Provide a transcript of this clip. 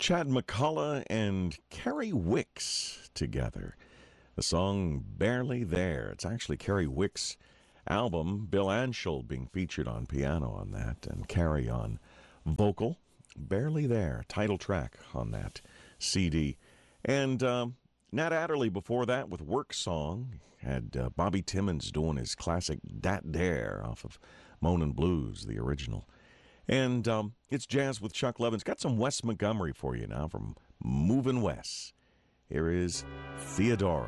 Chad McCullough and Kerry Wicks together. The song Barely There. It's actually Kerry Wicks' album. Bill Anshel being featured on piano on that, and Kerry on vocal. Barely There, title track on that CD. And Nat Adderley before that with Work Song. Had Bobby Timmons doing his classic Dat Dare off of Moanin' Blues, the original. And it's Jazz with Chuck Levins. Got some Wes Montgomery for you now from Movin' Wes. Here is Theodora.